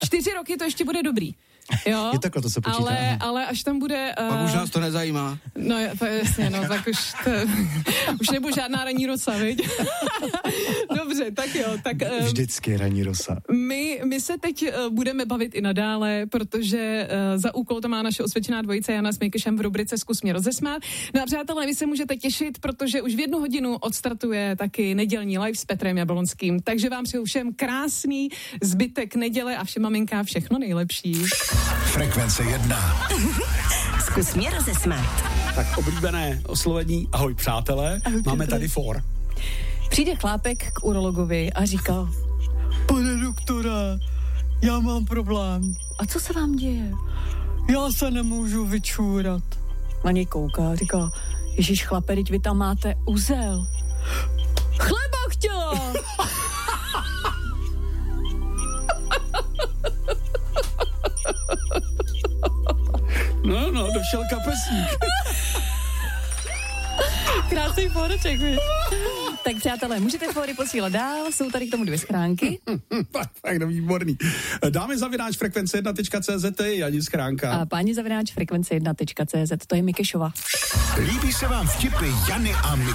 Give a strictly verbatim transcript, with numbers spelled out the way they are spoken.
čtyři roky to ještě bude dobrý. Jo? Je takhle, to se počítá. Ale, ale až tam bude... Uh... Pak už nás to nezajímá. No jasně, no, tak už to, už nebudu žádná ranní rosa, viď? Dobře, tak jo. Tak, uh, Vždycky ranní rosa. My, my se teď uh, budeme bavit i nadále, protože uh, za úkol to má naše osvědčená dvojice Jana s Mikešem v rubrice Zkus mě rozesmát. No a přátelé, vy se můžete těšit, protože už v jednu hodinu odstartuje taky nedělní live s Petrem Jablonským. Takže vám přeju všem krásný zbytek neděle a všem maminkám všechno nejlepší. Frekvence jedna. Zkus mě rozesmát. Tak oblíbené oslovení. Ahoj přátelé, ahoj, máme tady for. Přijde chlápek k urologovi a říká: pane doktore, já mám problém. A co se vám děje? Já se nemůžu vyčůrat. Na něj kouká a říká: ježíš chlape, teď vy tam máte uzel. Chleba chtěla! No, no, došel kapesník. Krásný fóreček, víš. Tak přátelé, můžete fóry posílat dál, jsou tady k tomu dvě schránky. Tak, tak, výborný. Dámy zavináč frekvence jedna tečka cé zet je Janí schránka. A páni zavináč frekvence jedna tečka cé zet, to je Mikešova. Líbí se vám vtipy Jany a Mikešova?